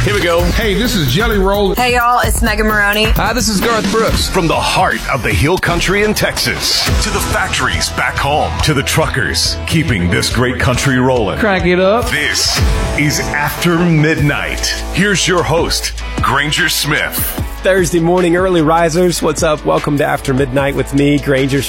Here we go. Hey, this is Jelly Roll. Hey, y'all, it's Megan Maroney. Hi, this is Garth Brooks. From the heart of the Hill Country in Texas to the factories back home to the truckers keeping this great country rolling. Crank it up. This is After Midnight. Here's your host, Granger Smith. Thursday morning early risers. What's up? Welcome to After Midnight with me, Granger